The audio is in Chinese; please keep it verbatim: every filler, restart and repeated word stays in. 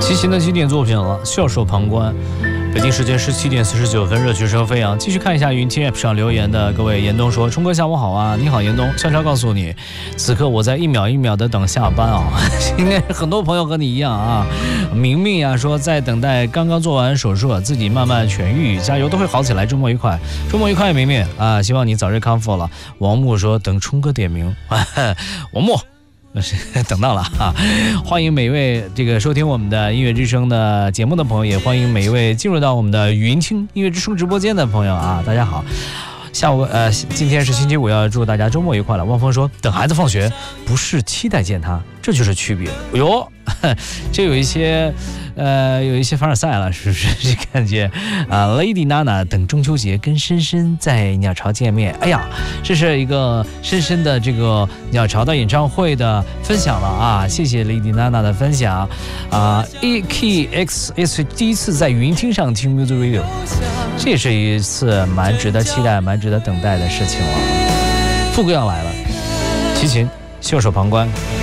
齐秦的经典作品了，袖手旁观。北京时间十七点四十九分，热曲声飞扬。继续看一下云听 App 上留言的各位。严冬说：“冲哥下午好啊，你好严冬，悄悄告诉你，此刻我在一秒一秒的等下班啊，应该很多朋友和你一样啊。”明明呀、啊、说在等待刚刚做完手术，自己慢慢痊愈，加油，都会好起来。周末愉快，周末愉快，明明啊，希望你早日康复了。王木说：“等冲哥点名。”王木。等到了哈，欢迎每一位这个收听我们的音乐之声的节目的朋友，也欢迎每一位进入到我们的云听音乐之声直播间的朋友啊，大家好。下午呃，今天是星期五，要祝大家周末愉快了。汪峰说，等孩子放学不是期待见他，这就是区别。哎呦，这有一些呃有一些凡尔赛了，是不是？这感觉啊、呃、，Lady Nana 等中秋节跟深深在鸟巢见面。哎呀，这是一个深深的这个鸟巢的演唱会的分享了啊！谢谢 Lady Nana 的分享啊。E K X S 第一次在云听上听 Music Radio， 这是一次蛮值得期待、蛮值得等待的事情了。富贵要来了，齐秦袖手旁观。